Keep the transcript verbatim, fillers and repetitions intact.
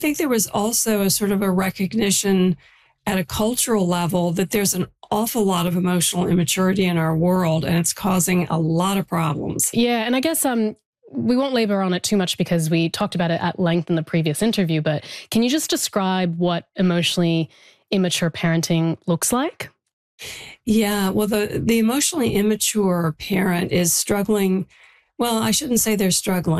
think there was also a sort of a recognition at a cultural level that there's an awful lot of emotional immaturity in our world, and it's causing a lot of problems. Yeah, and I guess um, we won't labor on it too much because we talked about it at length in the previous interview, but can you just describe what emotionally immature parenting looks like? Yeah, well, the, the emotionally immature parent is struggling. Well, I shouldn't say they're struggling.